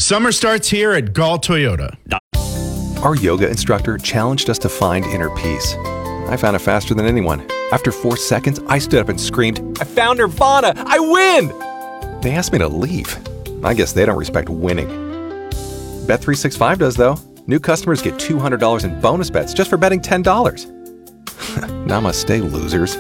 Summer starts here at Gall Toyota. Our yoga instructor challenged us to find inner peace. I found it faster than anyone. After 4 seconds, I stood up and screamed, "I found Nirvana! I win!" They asked me to leave. I guess they don't respect winning. Bet365 does, though. New customers get $200 in bonus bets just for betting $10. Namaste, losers.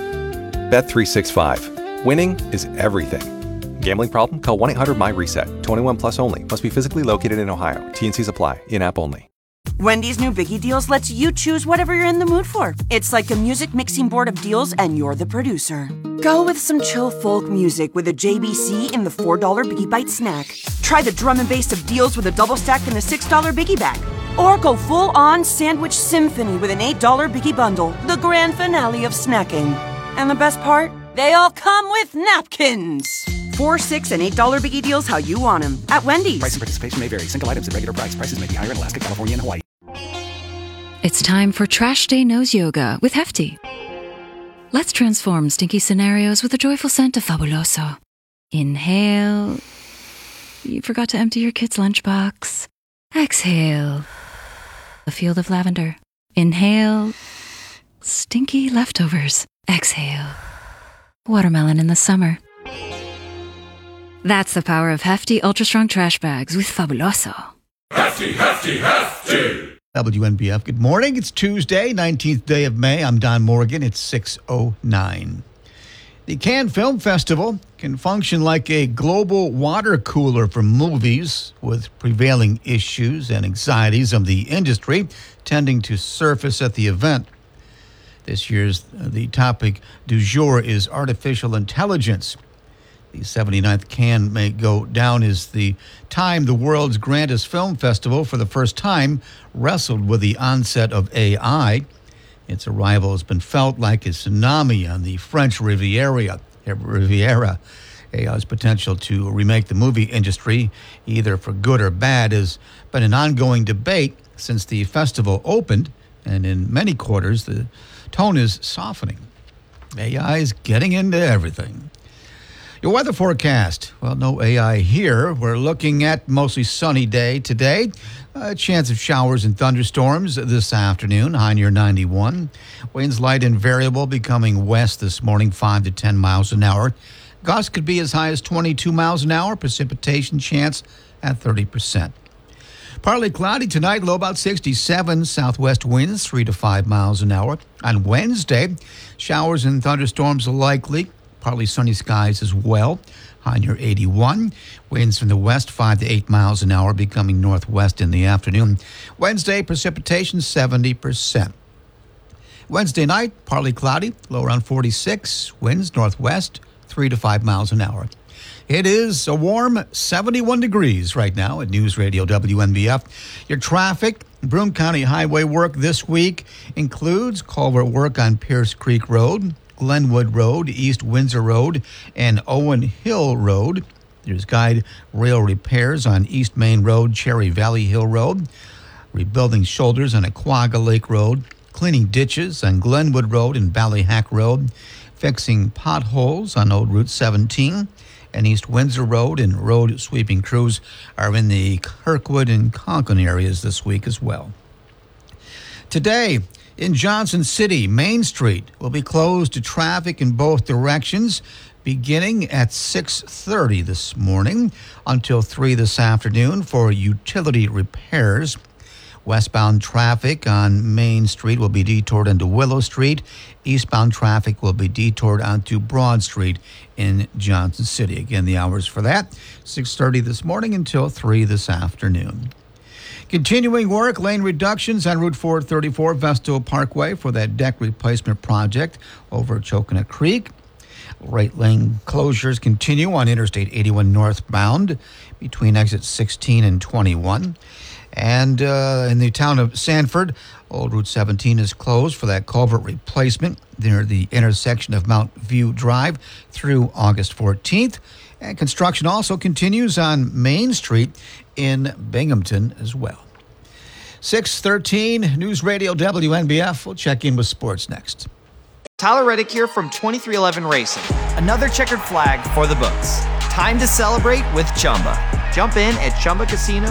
Bet365. Winning is everything. Gambling problem? Call 1-800-MY-RESET. 21 plus only. Must be physically located in Ohio. T&Cs apply. In-app only. Wendy's new Biggie Deals lets you choose whatever you're in the mood for. It's like a music mixing board of deals, and you're the producer. Go with some chill folk music with a JBC in the $4 Biggie Bite snack. Try the drum and bass of deals with a double stack in the $6 Biggie bag. Or go full-on sandwich symphony with an $8 Biggie bundle, the grand finale of snacking. And the best part? They all come with napkins. $4, $6, and $8 Biggie Deals how you want them at Wendy's. Price and participation may vary. Single items at regular price. Prices may be higher in Alaska, California, and Hawaii. It's time for Trash Day Nose Yoga with Hefty. Let's transform stinky scenarios with a joyful scent of Fabuloso. Inhale. You forgot to empty your kid's lunchbox. Exhale. A field of lavender. Inhale. Stinky leftovers. Exhale. Watermelon in the summer. That's the power of Hefty Ultra Strong Trash Bags with Fabuloso. Hefty, hefty, hefty! WNBF, good morning. It's Tuesday, 19th day of May. I'm Don Morgan. It's 6:09. The Cannes Film Festival can function like a global water cooler for movies, with prevailing issues and anxieties of the industry tending to surface at the event. This year's the topic du jour is artificial intelligence. The 79th Cannes may go down as the time the world's grandest film festival for the first time wrestled with the onset of AI. Its arrival has been felt like a tsunami on the French Riviera. AI's potential to remake the movie industry, either for good or bad, has been an ongoing debate since the festival opened, and in many quarters the tone is softening. AI is getting into everything. Your weather forecast. Well, no AI here. We're looking at mostly sunny day today. A chance of showers and thunderstorms this afternoon, high near 91. Winds light and variable, becoming west this morning, 5 to 10 miles an hour. Gusts could be as high as 22 miles an hour. Precipitation chance at 30%. Partly cloudy tonight, low about 67. Southwest winds 3 to 5 miles an hour. On Wednesday, showers and thunderstorms are likely. Partly sunny skies as well, high near 81. Winds from the west 5 to 8 miles an hour, becoming northwest in the afternoon. Wednesday, precipitation 70%. Wednesday night, partly cloudy, low around 46. Winds northwest 3 to 5 miles an hour. It is a warm 71 degrees right now at News Radio WNBF. Your traffic, Broome County Highway work this week includes culvert work on Pierce Creek Road, Glenwood Road, East Windsor Road, and Owen Hill Road. There's guide rail repairs on East Main Road, Cherry Valley Hill Road, rebuilding shoulders on Aquaga Lake Road, cleaning ditches on Glenwood Road and Ballyhack Road, fixing potholes on Old Route 17 and East Windsor Road, and road sweeping crews are in the Kirkwood and Conklin areas this week as well. Today, in Johnson City, Main Street will be closed to traffic in both directions beginning at 6:30 this morning until 3 this afternoon for utility repairs. Westbound traffic on Main Street will be detoured into Willow Street. Eastbound traffic will be detoured onto Broad Street in Johnson City. Again, the hours for that, 6:30 this morning until 3 this afternoon. Continuing work, lane reductions on Route 434 Vestal Parkway for that deck replacement project over Choconet Creek. Right lane closures continue on Interstate 81 northbound between exits 16 and 21. And in the town of Sanford, Old Route 17 is closed for that culvert replacement near the intersection of Mount View Drive through August 14th. And construction also continues on Main Street in Binghamton as well. 6:13, News Radio WNBF. We'll check in with sports next. Tyler Reddick here from 23XI Racing. Another checkered flag for the books. Time to celebrate with Chumba. Jump in at Chumba Casino.